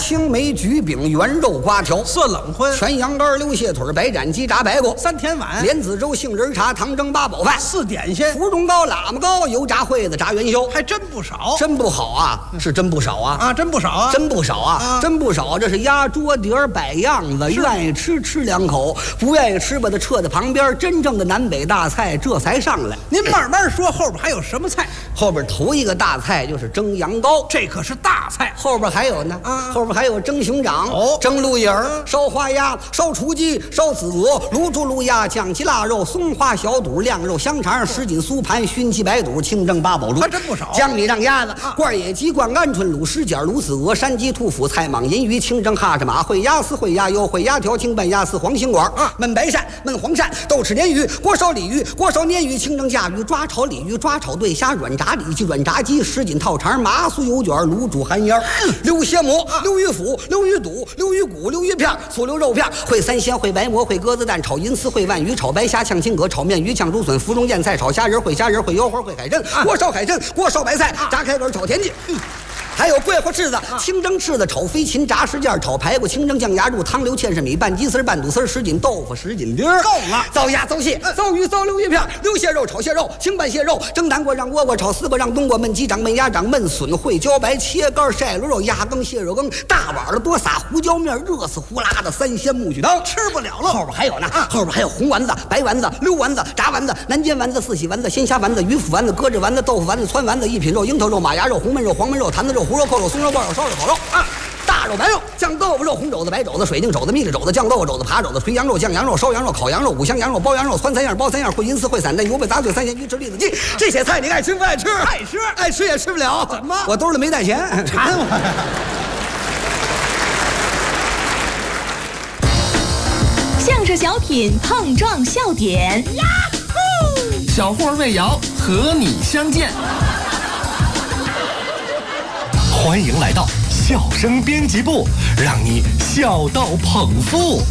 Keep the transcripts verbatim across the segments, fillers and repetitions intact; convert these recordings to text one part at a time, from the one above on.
青梅焗饼、圆肉瓜条、 色冷荤、 全羊肝、溜蟹腿、白斩鸡、炸白果、 三甜碗、 莲子粥、杏仁茶、糖蒸八宝饭、 四点心、 芙蓉糕、喇嘛糕、油炸烩子、炸元宵， 还真不少。 真不好啊，是真不少啊啊，真不少啊， 真不少啊， 啊真不少。这是压桌底儿摆样子，愿意吃吃两口，不愿意吃把它撤在旁边。真正的南北大菜这才上来。 您慢慢说，后边还有什么菜？ 后边头一个大菜就是蒸羊羔， 这可是大菜。 后边还有呢， 啊后边还有蒸熊掌、 哦蒸鹿眼儿、烧花鸭、烧雏鸡、烧子鹅、卤猪、卤鸭、酱鸡、腊肉、松花小肚、晾肉香肠、什锦酥盘、熏鸡白肚、清蒸八宝猪， 还真不少。 江米让鸭子、 啊罐野鸡、灌鹌鹑、卤狮脚、卤子鹅、山鸡、兔脯、菜蟒、银鱼、清蒸哈蚱马、烩鸭丝、烩鸭腰、烩鸭条、清拌鸭丝、黄心管、 啊焖白鳝、焖黄鳝、豆豉鲶鱼、锅烧鲤鱼、锅烧鲶鱼、清蒸甲鱼、抓炒鲤鱼、抓炒对虾、软炸里脊、软炸鸡、什锦套肠、麻酥油卷、卤煮寒烟、溜蝎馍、溜鱼腐、溜鱼肚、溜鱼骨、溜鱼片、醋溜肉片、烩三鲜、烩白馍、烩鸽子蛋、炒银丝、烩鲩鱼、炒白虾、炝青蛤、炒面鱼、炝竹笋、芙蓉燕菜、炒虾仁、烩虾仁、烩腰花、烩海参、锅烧海参、锅烧白菜、炸开根、炒田鸡。还有桂花翅子、清蒸翅子、炒飞禽、炸石件、炒排骨、清蒸酱鸭肉、汤溜芡实米、拌鸡丝、拌肚丝、什锦豆腐、什锦丁儿， 够了。 糟鸭、糟蟹、糟鱼、糟溜鱼片、溜蟹肉、炒蟹肉、清拌蟹肉、蒸南瓜、让窝瓜、炒丝瓜、让冬瓜、焖鸡掌、焖鸭掌、焖笋、烩茭白、切肝、晒螺肉、鸭羹、蟹肉羹，大碗的多撒胡椒面，热死呼啦的三鲜木须汤， 吃不了了。 后边还有呢，后边还有红丸子、白丸子、溜丸子、炸丸子、南煎丸子、四喜丸子、鲜虾丸子、鱼腐丸子、鸽子丸子、豆腐丸子、汆丸子、一品肉、樱桃肉、马牙肉、红焖肉、黄焖肉、坛子肉、胡肉、扣肉、松肉、爆肉、烧肉、烤肉啊。大肉、白肉、酱豆腐肉、红肘子、白肘子、水晶肘子、蜜里肘子、酱豆腐肘子、扒肘子、肥羊肉、酱羊肉、烧羊肉、烤羊肉、五香羊肉、包羊肉、汆三样、包三样、烩银丝、烩散蛋、油焖杂碎、三鲜鱼翅、栗子鸡，这些菜你爱吃不爱吃？ 爱吃， 爱吃也吃不了。 怎么？ 我兜里没带钱， 馋我。 相声小品碰撞笑点，呀呼！ 小霍魏瑶和你相见。欢迎来到笑声编辑部，让你笑到捧腹。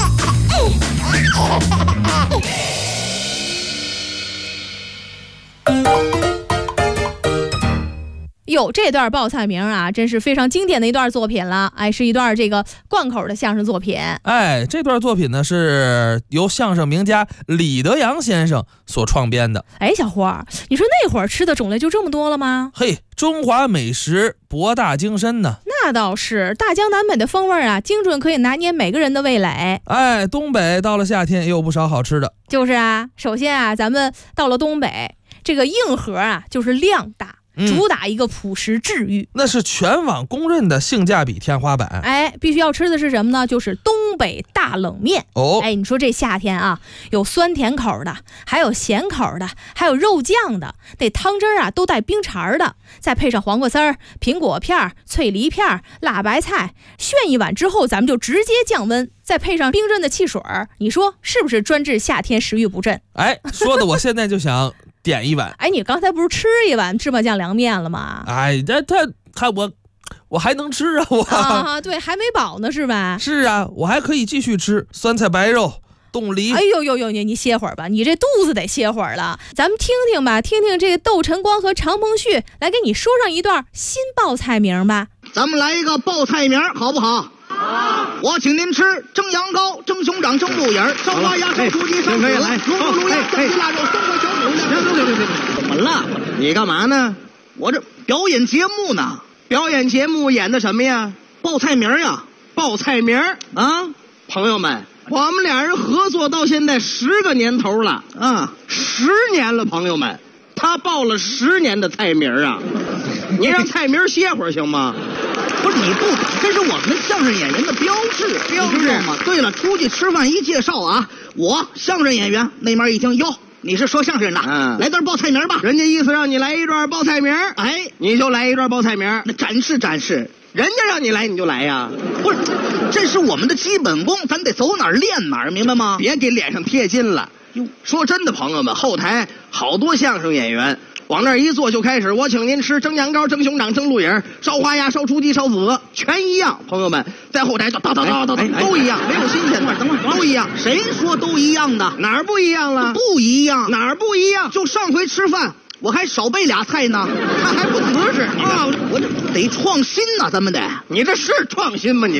哟，这段报菜名啊，真是非常经典的一段作品了。哎，是一段这个贯口的相声作品。 哎，这段作品呢是由相声名家李德阳先生所创编的。 哎，小霍，你说那会儿吃的种类就这么多了吗？ 嘿，中华美食博大精深呢。 那倒是，大江南北的风味啊，精准可以拿捏每个人的味蕾。 哎，东北到了夏天也有不少好吃的。 就是啊，首先啊，咱们到了东北，这个硬核啊，就是量大。主打一个朴实治愈、嗯， 那是全网公认的性价比天花板。 哎，必须要吃的是什么呢？就是东北大冷面。 哦， 哎，你说这夏天啊，有酸甜口的，还有咸口的，还有肉酱的，那汤汁啊都带冰碴的，再配上黄瓜丝儿、苹果片、脆梨片、辣白菜，炫一碗之后，咱们就直接降温，再配上冰镇的汽水儿，你说是不是专治夏天食欲不振？ 哎，说的我现在就想。点一碗。 哎，你刚才不是吃一碗芝麻酱凉面了吗？ 哎，这他看我，我还能吃啊！我啊，对，还没饱呢是吧？ 是啊，我还可以继续吃酸菜白肉、冻梨。 哎呦呦呦，你你歇会儿吧，你这肚子得歇会儿了。咱们听听吧，听听这个窦晨光和常鹏旭来给你说上一段新报菜名吧。 咱们来一个报菜名，好不好？好，我请您吃蒸羊羔、蒸熊掌、蒸鹿眼、烧花鸭、烧雏鸡、烧子、卤猪、卤鸭、酱鸡、腊肉、松花小肚。别别别别别！怎么了？你干嘛呢？我这表演节目呢。表演节目演的什么呀？报菜名呀！报菜名啊！朋友们，我们俩人合作到现在十个年头了啊，十年了，朋友们，他报了十年的菜名啊！你让菜名歇会儿行吗？不是你不打，这是我们相声演员的标志，标志吗？对了，出去吃饭一介绍啊，我相声演员，那边一听哟，你是说相声的，嗯，来段报菜名吧。人家意思让你来一段报菜名，哎，你就来一段报菜名，那展示展示。人家让你来你就来呀，不是，这是我们的基本功，咱得走哪儿练哪儿，明白吗？别给脸上贴金了。说真的，朋友们，后台好多相声演员。往那儿一坐就开始，我请您吃蒸羊羔、蒸熊掌、蒸鹿眼、烧花鸭、烧雏鸡、烧子鹅，全一样。朋友们，在后台叨叨叨叨叨都一样，没有新鲜的，等会儿都一样。谁说都一样的？哪儿不一样了？不一样，哪儿不一样？就上回吃饭，我还少备俩菜呢，他还不合适啊！我这得创新呐，咱们得，你这是创新吗你？